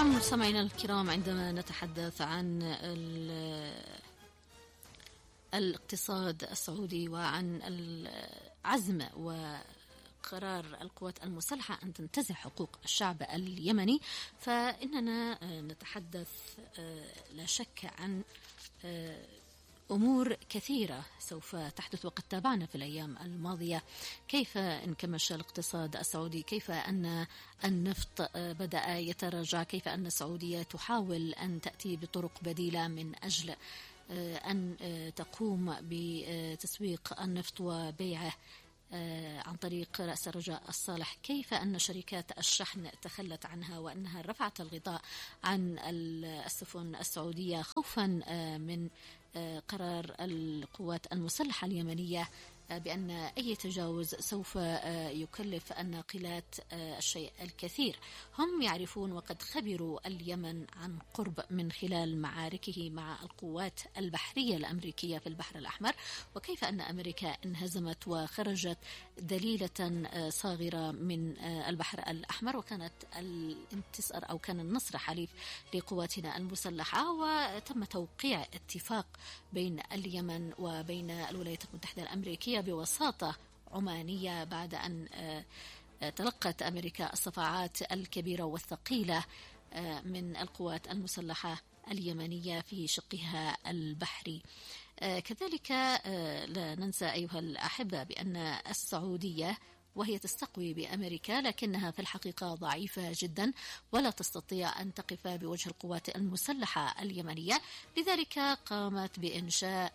نعم مستمعينا الكرام، عندما نتحدث عن الاقتصاد السعودي وعن العزم وقرار القوات المسلحة أن تنتزع حقوق الشعب اليمني، فإننا نتحدث لا شك عن أمور كثيرة سوف تحدث، وقد تابعنا في الأيام الماضية كيف انكمش الاقتصاد السعودي، كيف أن النفط بدأ يتراجع، كيف أن السعودية تحاول أن تأتي بطرق بديلة من أجل أن تقوم بتسويق النفط وبيعه عن طريق رأس الرجاء الصالح، كيف أن شركات الشحن تخلت عنها وأنها رفعت الغطاء عن السفن السعودية خوفا من قرار القوات المسلحة اليمنية بأن أي تجاوز سوف يكلف الناقلات الشيء الكثير. هم يعرفون وقد خبروا اليمن عن قرب من خلال معاركه مع القوات البحرية الأمريكية في البحر الأحمر، وكيف أن أمريكا انهزمت وخرجت دليلة صاغرة من البحر الأحمر، وكانت الانتصار أو كان النصر حليف لقواتنا المسلحة، وتم توقيع اتفاق بين اليمن وبين الولايات المتحدة الأمريكية بوساطة عمانية بعد أن تلقت أمريكا الصفعات الكبيرة والثقيلة من القوات المسلحة اليمنية في شقها البحري. كذلك لا ننسى أيها الأحبة بأن السعودية وهي تستقوي بأمريكا لكنها في الحقيقة ضعيفة جدا ولا تستطيع أن تقف بوجه القوات المسلحة اليمنية، لذلك قامت بإنشاء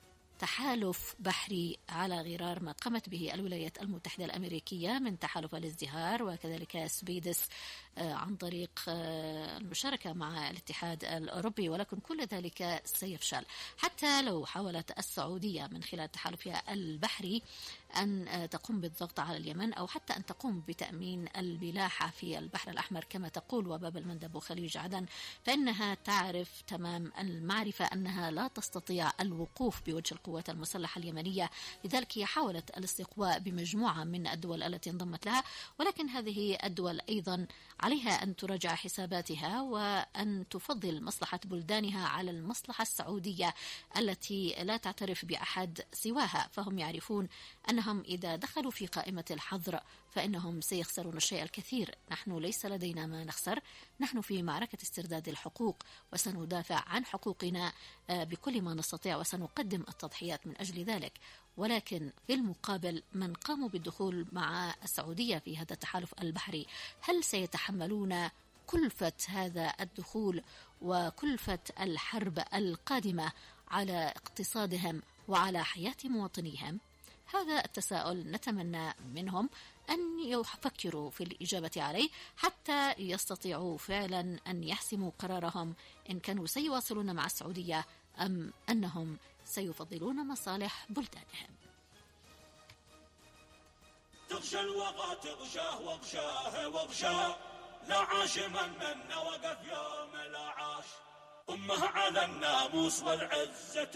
تحالف بحري على غرار ما قامت به الولايات المتحدة الأمريكية من تحالف الازدهار، وكذلك سبيدس عن طريق المشاركة مع الاتحاد الأوروبي، ولكن كل ذلك سيفشل. حتى لو حاولت السعودية من خلال تحالفها البحري أن تقوم بالضغط على اليمن أو حتى أن تقوم بتأمين الملاحة في البحر الأحمر كما تقول وباب المندب وخليج عدن، فإنها تعرف تمام المعرفة أنها لا تستطيع الوقوف بوجه القوات المسلحة اليمنية، لذلك هي حاولت الاستقواء بمجموعة من الدول التي انضمت لها، ولكن هذه الدول أيضا عليها أن تراجع حساباتها وأن تفضل مصلحة بلدانها على المصلحة السعودية التي لا تعترف بأحد سواها، فهم يعرفون أنهم إذا دخلوا في قائمة الحظر فإنهم سيخسرون الشيء الكثير. نحن ليس لدينا ما نخسر، نحن في معركة استرداد الحقوق وسندافع عن حقوقنا بكل ما نستطيع وسنقدم التضحيات من أجل ذلك، ولكن في المقابل من قاموا بالدخول مع السعودية في هذا التحالف البحري هل سيتحملون كلفة هذا الدخول وكلفة الحرب القادمة على اقتصادهم وعلى حياة مواطنيهم؟ هذا التساؤل نتمنى منهم أن يفكروا في الإجابة عليه حتى يستطيعوا فعلا أن يحسموا قرارهم إن كانوا سيواصلون مع السعودية أم أنهم سيفضلون مصالح بلدانهم. تغشى الوغى تغشاه واغشاه لا عاش من وقف يوم لا عاش أمه على الناموس والعزة